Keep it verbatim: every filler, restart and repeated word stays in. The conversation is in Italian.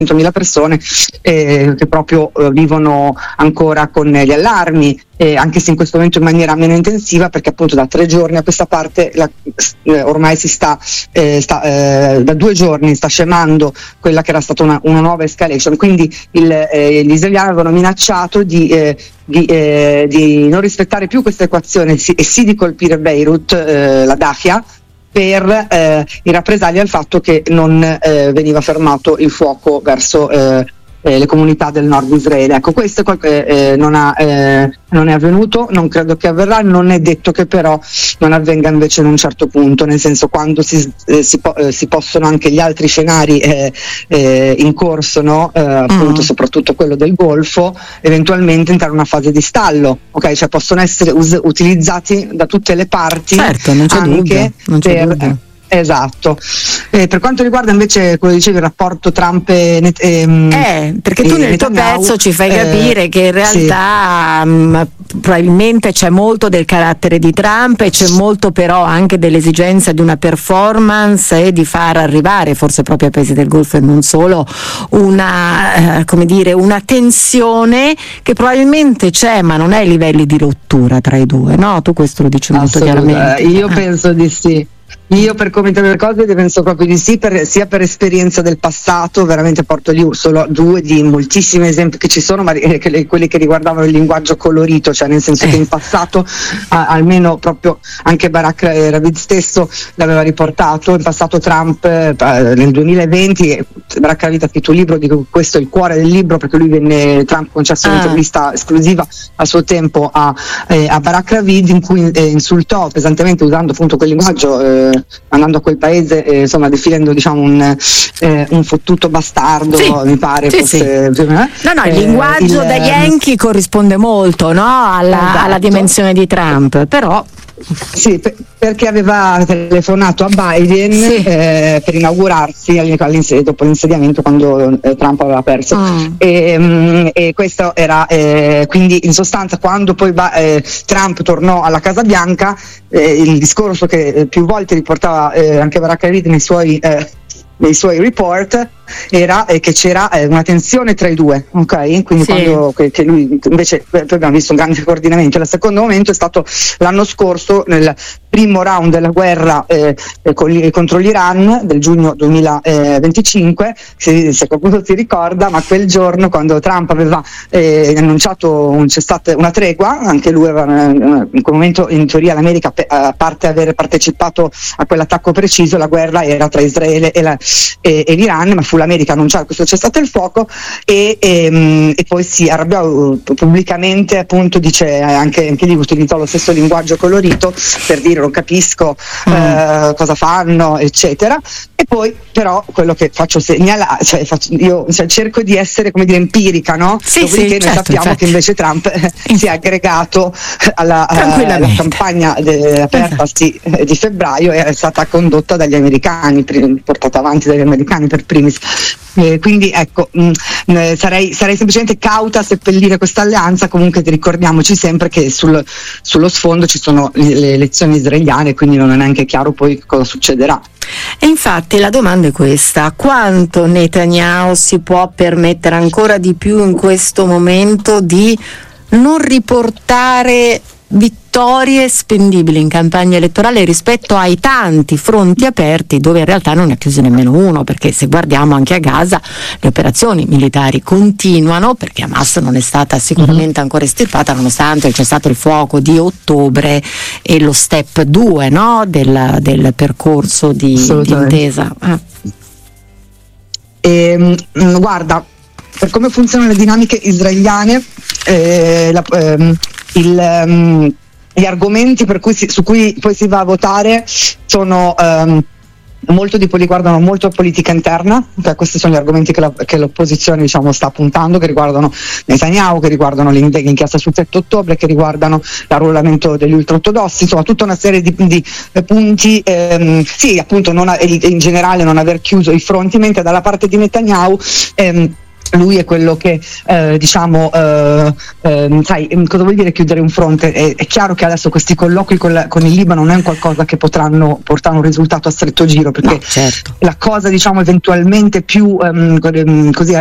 centomila persone eh, che proprio eh, vivono ancora con gli allarmi, eh, anche se in questo momento in maniera meno intensiva, perché appunto da tre giorni a questa parte la, eh, ormai si sta, eh, sta eh, da due giorni sta scemando quella che era stata una, una nuova escalation, quindi il, eh, gli israeliani avevano minacciato di, eh, di, eh, di non rispettare più questa equazione sì, e sì di colpire Beirut, eh, la Dafia, per eh, in rappresaglia al fatto che non eh, veniva fermato il fuoco verso eh, eh, le comunità del nord di Israele. Ecco, questo eh, eh, non, ha, eh, non è avvenuto, non credo che avverrà, non è detto che però non avvenga invece in un certo punto, nel senso quando si, eh, si, po- eh, si possono anche gli altri scenari eh, eh, in corso, no? eh, appunto mm. soprattutto quello del Golfo, eventualmente entrare in una fase di stallo, ok? Cioè possono essere us- utilizzati da tutte le parti, certo, non c'è anche dubbio, non c'è per, dubbio. Esatto. Eh, per quanto riguarda invece quello dicevi, il rapporto Trump e Net- ehm, eh, perché tu e nel tuo Netanyahu, pezzo ci fai capire eh, che in realtà sì. mh, probabilmente c'è molto del carattere di Trump e c'è molto però anche dell'esigenza di una performance e di far arrivare forse proprio ai paesi del Golfo e non solo una eh, come dire una tensione che probabilmente c'è, ma non è ai livelli di rottura tra i due, no? Tu questo lo dici molto chiaramente. Io eh. penso di sì. Io per commentare le cose penso proprio di sì, per, sia per esperienza del passato, veramente porto lì solo due di moltissimi esempi che ci sono, ma eh, che, quelli che riguardavano il linguaggio colorito, cioè nel senso eh. che in passato a, almeno proprio anche Barak eh, Ravid stesso l'aveva riportato, in passato Trump eh, nel duemilaventi Barak Ravid ha scritto un libro, dico questo è il cuore del libro, perché lui venne, Trump concesse ah. un'intervista esclusiva a suo tempo a, eh, a Barak Ravid in cui eh, insultò pesantemente usando appunto quel linguaggio eh, andando a quel paese, eh, insomma definendo diciamo un, eh, un fottuto bastardo, sì, mi pare sì, fosse, sì. Eh, no no il eh, linguaggio il, da Yankee corrisponde molto, no, alla, esatto. alla dimensione di Trump, però sì, per, perché aveva telefonato a Biden sì. eh, per inaugurarsi dopo l'insediamento quando eh, Trump aveva perso mm. e, mh, e questo era eh, quindi in sostanza quando poi eh, Trump tornò alla Casa Bianca eh, il discorso che eh, più volte riportava eh, anche Barak Ravid nei suoi eh, nei suoi report era eh, che c'era eh, una tensione tra i due, ok? Quindi sì. quando che, che lui invece poi abbiamo visto un grande coordinamento. Il secondo momento è stato l'anno scorso nel primo round della guerra eh, contro l'Iran del giugno duemilaventicinque, se, se qualcuno si ricorda, ma quel giorno quando Trump aveva eh, annunciato un, c'è stata una tregua, anche lui aveva in quel momento in teoria l'America, a parte aver partecipato a quell'attacco preciso, la guerra era tra Israele e, la, e, e l'Iran, ma fu l'America a annunciare questo c'è stato il fuoco e, e, e poi si arrabbiò pubblicamente, appunto dice anche, anche lì utilizzò lo stesso linguaggio colorito per dire non capisco mm. eh, cosa fanno eccetera, e poi però quello che faccio segnalare, cioè, faccio, io cioè, cerco di essere come dire empirica, no? Sì, dopodiché sì, noi certo, sappiamo certo. che invece Trump eh, si è aggregato alla, alla campagna de, aperta sì, eh, di febbraio e è stata condotta dagli americani, portata avanti dagli americani per primis. Eh, quindi ecco mh, eh, sarei, sarei semplicemente cauta a seppellire questa alleanza. Comunque ricordiamoci sempre che sul, sullo sfondo ci sono le, le elezioni israeliane, quindi non è neanche chiaro poi cosa succederà. E infatti la domanda è questa: quanto Netanyahu si può permettere ancora di più in questo momento di non riportare vittorie spendibili in campagna elettorale rispetto ai tanti fronti aperti dove in realtà non ne ha chiuso nemmeno uno, perché se guardiamo anche a Gaza le operazioni militari continuano, perché Hamas non è stata sicuramente mm-hmm. ancora estirpata, nonostante c'è stato il fuoco di ottobre e lo step due, no, del, del percorso di, di intesa. Ah. E, mh, guarda, per come funzionano le dinamiche israeliane, eh, la, ehm, il, um, gli argomenti per cui si, su cui poi si va a votare sono um, molto di riguardano molto politica interna, okay? Questi sono gli argomenti che, la, che l'opposizione diciamo sta puntando, che riguardano Netanyahu, che riguardano l'inchiesta sul sette ottobre, che riguardano l'arruolamento degli ultraortodossi, insomma tutta una serie di, di punti, ehm, sì appunto non ha, in generale non aver chiuso i fronti, mentre dalla parte di Netanyahu ehm, lui è quello che eh, diciamo eh, eh, sai cosa vuol dire chiudere un fronte? È, è chiaro che adesso questi colloqui con, la, con il Libano non è un qualcosa che potranno portare un risultato a stretto giro, perché no, certo. la cosa diciamo eventualmente più um, così